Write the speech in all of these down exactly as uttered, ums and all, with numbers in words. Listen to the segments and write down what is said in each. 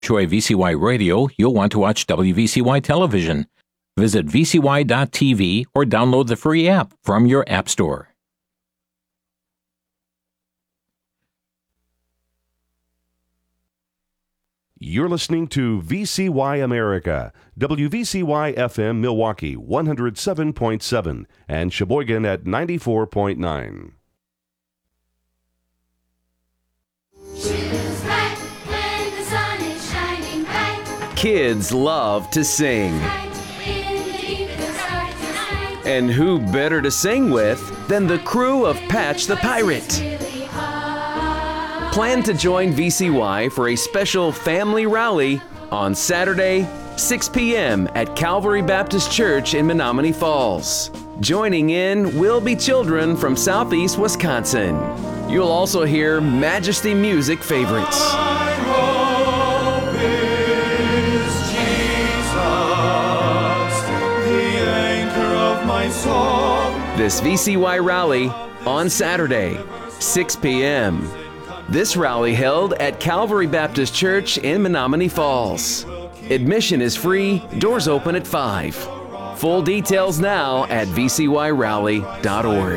Enjoy V C Y Radio, you'll want to watch W V C Y Television. Visit V C Y dot T V or download the free app from your app store. You're listening to V C Y America, W V C Y F M Milwaukee one oh seven point seven and Sheboygan at ninety-four point nine. Kids love to sing. And who better to sing with than the crew of Patch the Pirate? Plan to join V C Y for a special family rally on Saturday, six p.m. at Calvary Baptist Church in Menomonee Falls. Joining in will be children from Southeast Wisconsin. You'll also hear Majesty Music favorites. This V C Y rally on Saturday, six p.m. This rally held at Calvary Baptist Church in Menomonee Falls. Admission is free, doors open at five. Full details now at v c y rally dot org.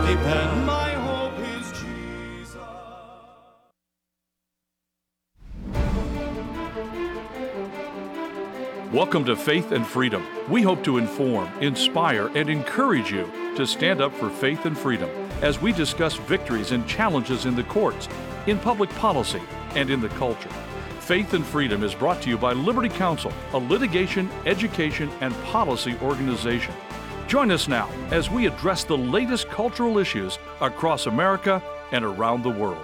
Welcome to Faith and Freedom. We hope to inform, inspire, and encourage you to stand up for faith and freedom as we discuss victories and challenges in the courts, in public policy, and in the culture. Faith and Freedom is brought to you by Liberty Counsel, a litigation, education, and policy organization. Join us now as we address the latest cultural issues across America and around the world.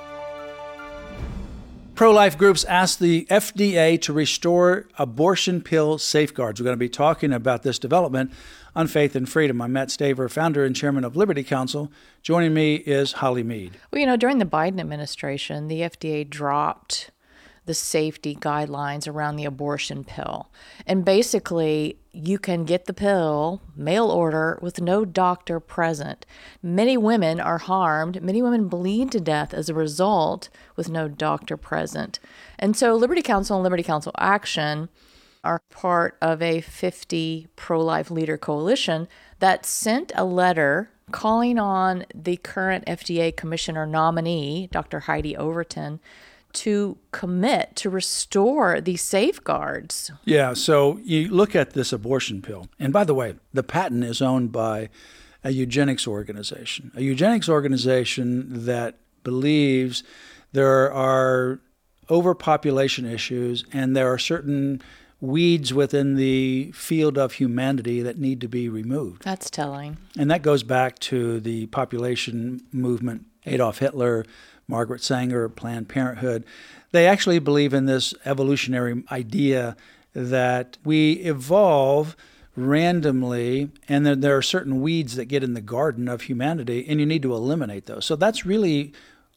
Pro-life groups asked the F D A to restore abortion pill safeguards. We're going to be talking about this development on Faith and Freedom. I'm Matt Staver, founder and chairman of Liberty Counsel. Joining me is Holly Mead. Well, you know, during the Biden administration, the F D A dropped the safety guidelines around the abortion pill. And basically, you can get the pill, mail order, with no doctor present. Many women are harmed. Many women bleed to death as a result with no doctor present. And so Liberty Counsel and Liberty Counsel Action are part of a fifty pro-life leader coalition that sent a letter calling on the current F D A commissioner nominee, Doctor Heidi Overton, to commit to restore these safeguards. Yeah, so you look at this abortion pill. And by the way, the patent is owned by a eugenics organization, a eugenics organization that believes there are overpopulation issues and there are certain weeds within the field of humanity that need to be removed. That's telling. And that goes back to the population movement, Adolf Hitler, Margaret Sanger, Planned Parenthood. They actually believe in this evolutionary idea that we evolve randomly and that there are certain weeds that get in the garden of humanity and you need to eliminate those. So that's really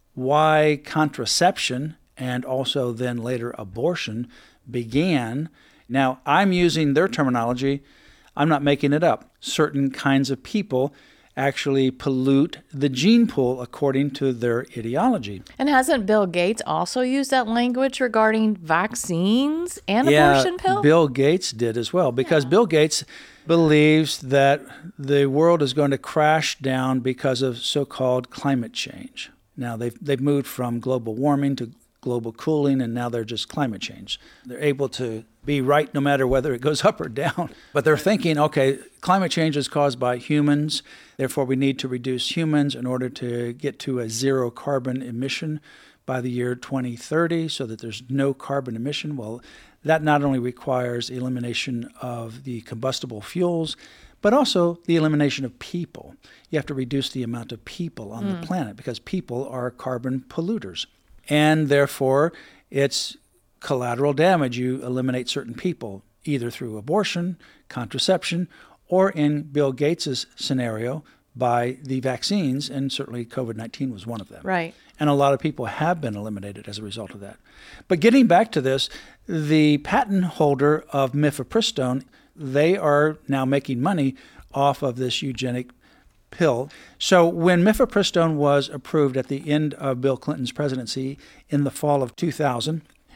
why contraception and also then later abortion began. Now, I'm using their terminology. I'm not making it up. Certain kinds of people actually pollute the gene pool according to their ideology. And hasn't Bill Gates also used that language regarding vaccines and yeah, abortion pill? Bill Gates did as well, because yeah. Bill Gates believes that the world is going to crash down because of so-called climate change. Now, they've, they've moved from global warming to global cooling, and now they're just climate change. They're able to be right no matter whether it goes up or down. But they're thinking, okay, climate change is caused by humans, therefore we need to reduce humans in order to get to a zero carbon emission by the year twenty thirty so that there's no carbon emission. Well, that not only requires elimination of the combustible fuels, but also the elimination of people. You have to reduce the amount of people on mm. the planet because people are carbon polluters. And therefore, it's collateral damage. You eliminate certain people, either through abortion, contraception, or in Bill Gates' scenario, by the vaccines, and certainly covid nineteen was one of them. Right. And a lot of people have been eliminated as a result of that. But getting back to this, the patent holder of mifepristone, they are now making money off of this eugenic pill. So when mifepristone was approved at the end of Bill Clinton's presidency in the fall of two thousand,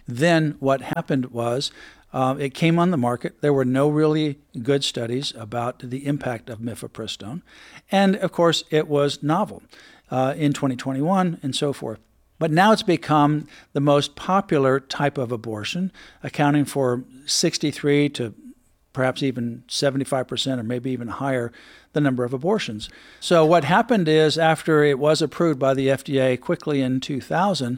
Then what happened was uh, it came on the market. There were no really good studies about the impact of mifepristone. And, of course, it was novel uh, in twenty twenty-one and so forth. But now it's become the most popular type of abortion, accounting for sixty-three to perhaps even seventy-five percent or maybe even higher the number of abortions. So what happened is after it was approved by the F D A quickly in two thousand,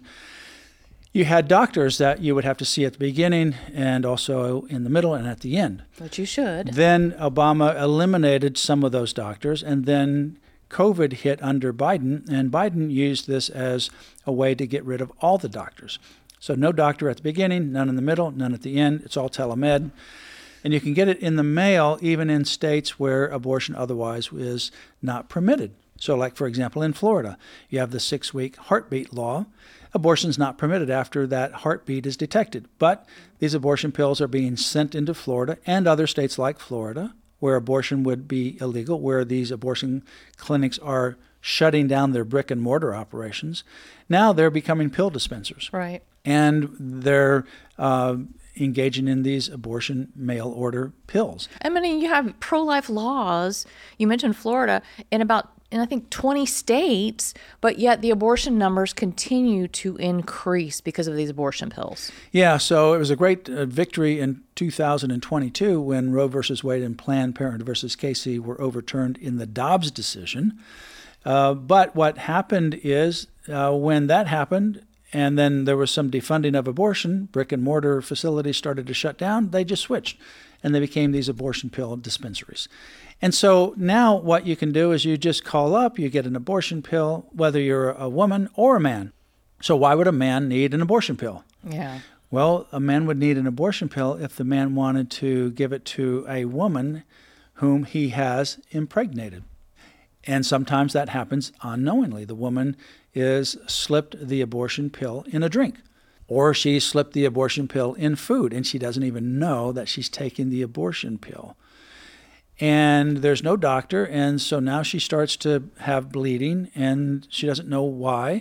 you had doctors that you would have to see at the beginning and also in the middle and at the end. Which you should. Then Obama eliminated some of those doctors, and then COVID hit under Biden, and Biden used this as a way to get rid of all the doctors. So no doctor at the beginning, none in the middle, none at the end. It's all telemed. And you can get it in the mail even in states where abortion otherwise is not permitted. So like, for example, in Florida, you have the six-week heartbeat law. Abortion's not permitted after that heartbeat is detected. But these abortion pills are being sent into Florida and other states like Florida, where abortion would be illegal, where these abortion clinics are shutting down their brick and mortar operations. Now they're becoming pill dispensers. Right. And they're uh, engaging in these abortion mail order pills. I mean, you have pro-life laws. You mentioned Florida in about, in I think twenty states, but yet the abortion numbers continue to increase because of these abortion pills. Yeah, so it was a great uh, victory in two thousand twenty-two when Roe versus Wade and Planned Parenthood versus Casey were overturned in the Dobbs decision. Uh, but what happened is uh, when that happened, and then there was some defunding of abortion, brick and mortar facilities started to shut down, they just switched, and they became these abortion pill dispensaries. And so now what you can do is you just call up, you get an abortion pill, whether you're a woman or a man. So why would a man need an abortion pill? Yeah. Well, a man would need an abortion pill if the man wanted to give it to a woman whom he has impregnated. And sometimes that happens unknowingly. The woman is slipped the abortion pill in a drink, or she slipped the abortion pill in food, and she doesn't even know that she's taking the abortion pill. And there's no doctor, and so now she starts to have bleeding, and she doesn't know why,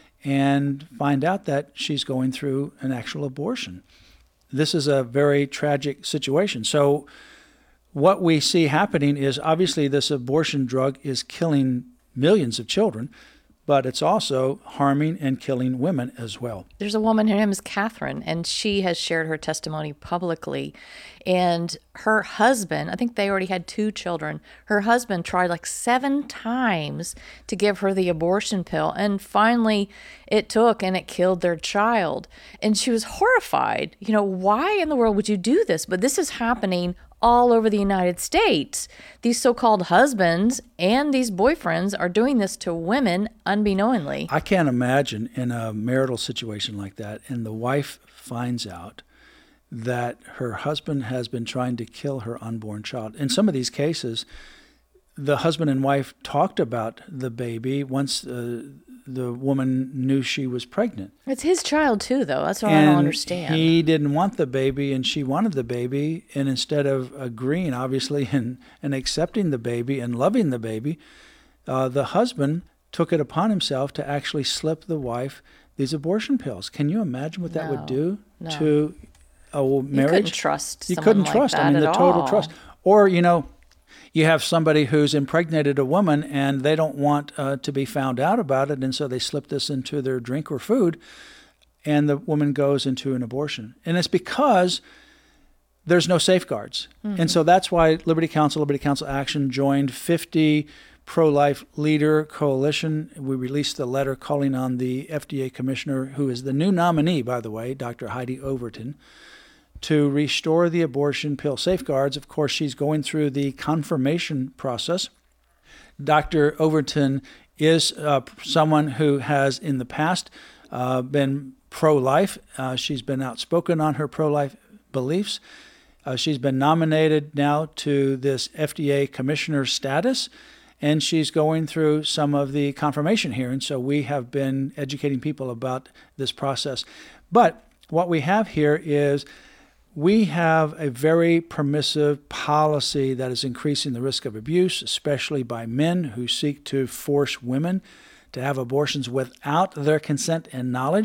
and find out that she's going through an actual abortion. This is a very tragic situation. So what we see happening is obviously this abortion drug is killing millions of children, but it's also harming and killing women as well. There's a woman, her name is Catherine, and she has shared her testimony publicly. And her husband, I think they already had two children, her husband tried like seven times to give her the abortion pill. And finally it took and it killed their child. And she was horrified. You know, why in the world would you do this? But this is happening all over the United States. These so-called husbands and these boyfriends are doing this to women unbeknowingly. I can't imagine in a marital situation like that, and the wife finds out that her husband has been trying to kill her unborn child. In some of these cases, the husband and wife talked about the baby once uh, the woman knew she was pregnant. It's his child too, though. That's what and I don't understand. He didn't want the baby, and she wanted the baby. And instead of agreeing, obviously, and, and accepting the baby and loving the baby, uh, the husband took it upon himself to actually slip the wife these abortion pills. Can you imagine what that No, would do no. to a marriage? You couldn't trust You someone couldn't like trust. that I mean, at the total all. trust. Or, you know, you have somebody who's impregnated a woman and they don't want uh, to be found out about it, and so they slip this into their drink or food, and the woman goes into an abortion. And it's because there's no safeguards. Mm-hmm. And so that's why Liberty Counsel, Liberty Counsel Action joined fifty pro-life leader coalition. We released the letter calling on the F D A commissioner, who is the new nominee, by the way, Doctor Heidi Overton, to restore the abortion pill safeguards. Of course, she's going through the confirmation process. Doctor Overton is uh, someone who has in the past uh, been pro-life. Uh, she's been outspoken on her pro-life beliefs. Uh, she's been nominated now to this F D A commissioner status, and she's going through some of the confirmation hearings. So we have been educating people about this process. But what we have here is we have a very permissive policy that is increasing the risk of abuse, especially by men who seek to force women to have abortions without their consent and knowledge.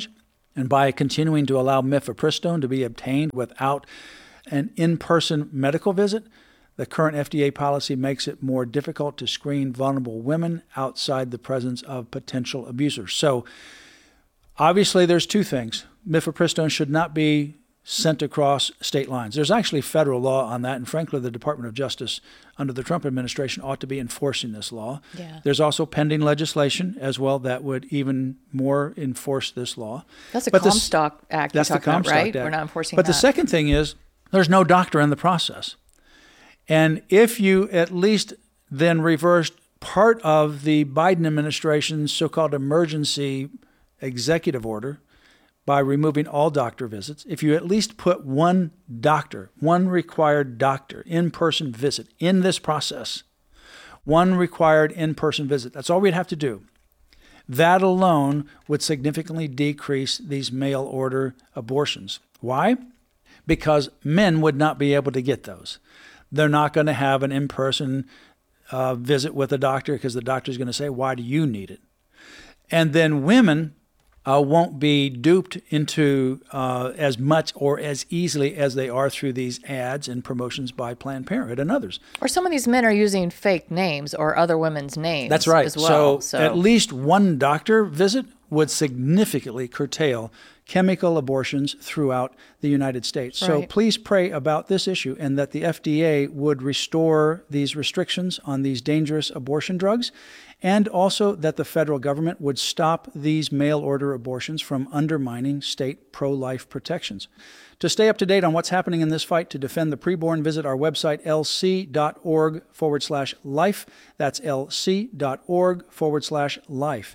And by continuing to allow mifepristone to be obtained without an in-person medical visit, the current F D A policy makes it more difficult to screen vulnerable women outside the presence of potential abusers. So obviously there's two things. Mifepristone should not be sent across state lines. There's actually federal law on that, and frankly, the Department of Justice under the Trump administration ought to be enforcing this law. Yeah. There's also pending legislation as well that would even more enforce this law. That's a But this- Comstock Act That's you're the talking about, Comstock right? Act. We're not enforcing But that. the second thing is there's no doctor in the process. And if you at least then reversed part of the Biden administration's so-called emergency executive order by removing all doctor visits, if you at least put one doctor, one required doctor, in-person visit in this process, one required in-person visit, that's all we'd have to do. That alone would significantly decrease these mail order abortions. Why? Because men would not be able to get those. They're not going to have an in-person uh, visit with a doctor because the doctor's going to say, why do you need it? And then women uh, won't be duped into uh, as much or as easily as they are through these ads and promotions by Planned Parenthood and others. Or some of these men are using fake names or other women's names. That's right. As well. So, at least one doctor visit would significantly curtail chemical abortions throughout the United States. So Right. please pray about this issue and that the F D A would restore these restrictions on these dangerous abortion drugs, and also that the federal government would stop these mail order abortions from undermining state pro-life protections. To stay up to date on what's happening in this fight to defend the preborn, visit our website, lc.org forward slash life. That's lc.org forward slash life.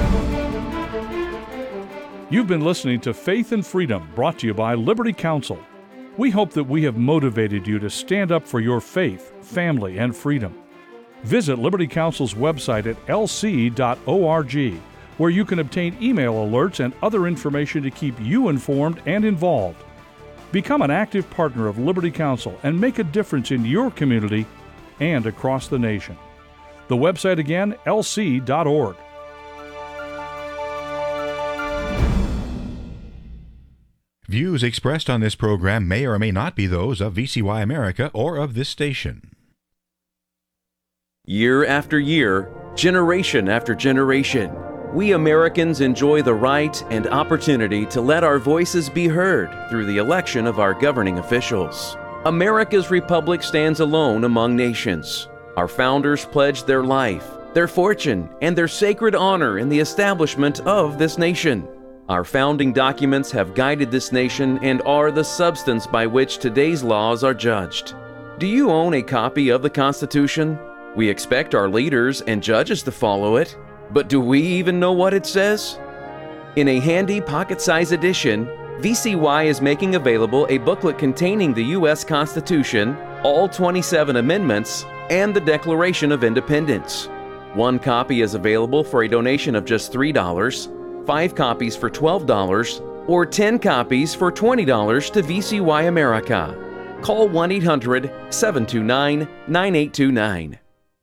You've been listening to Faith and Freedom, brought to you by Liberty Counsel. We hope that we have motivated you to stand up for your faith, family, and freedom. Visit Liberty Counsel's website at l c dot org, where you can obtain email alerts and other information to keep you informed and involved. Become an active partner of Liberty Counsel and make a difference in your community and across the nation. The website again, l c dot org. Views expressed on this program may or may not be those of V C Y America or of this station. Year after year, generation after generation, we Americans enjoy the right and opportunity to let our voices be heard through the election of our governing officials. America's republic stands alone among nations. Our founders pledged their life, their fortune, and their sacred honor in the establishment of this nation. Our founding documents have guided this nation and are the substance by which today's laws are judged. Do you own a copy of the Constitution? We expect our leaders and judges to follow it, but do we even know what it says? In a handy pocket-sized edition, V C Y is making available a booklet containing the U S Constitution, all twenty-seven amendments, and the Declaration of Independence. One copy is available for a donation of just three dollars, five copies for twelve dollars, or ten copies for twenty dollars to V C Y America. Call one eight hundred, seven two nine, nine eight two nine.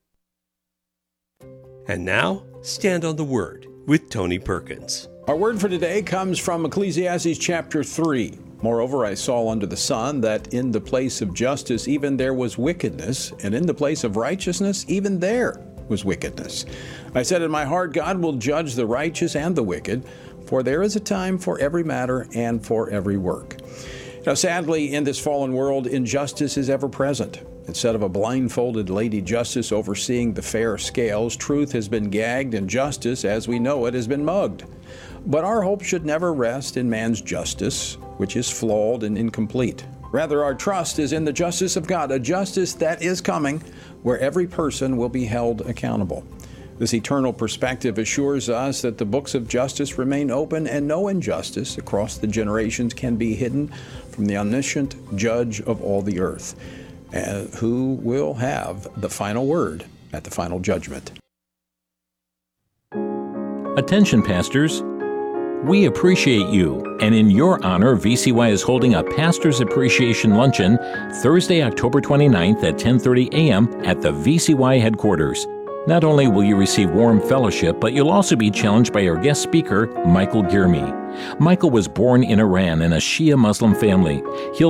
And now, Stand on the Word with Tony Perkins. Our word for today comes from Ecclesiastes chapter three. Moreover, I saw under the sun that in the place of justice even there was wickedness, and in the place of righteousness even there was wickedness. I said in my heart, God will judge the righteous and the wicked, for there is a time for every matter and for every work. Now, sadly, in this fallen world, injustice is ever present. Instead of a blindfolded Lady Justice overseeing the fair scales, truth has been gagged and justice, as we know it, has been mugged. But our hope should never rest in man's justice, which is flawed and incomplete. Rather, our trust is in the justice of God, a justice that is coming, where every person will be held accountable. This eternal perspective assures us that the books of justice remain open and no injustice across the generations can be hidden from the omniscient judge of all the earth, uh, who will have the final word at the final judgment. Attention, pastors. We appreciate you, and in your honor, V C Y is holding a Pastor's Appreciation Luncheon Thursday, October twenty-ninth at ten thirty a.m. at the V C Y headquarters. Not only will you receive warm fellowship, but you'll also be challenged by our guest speaker, Michael Girmi. Michael was born in Iran in a Shia Muslim family. He'll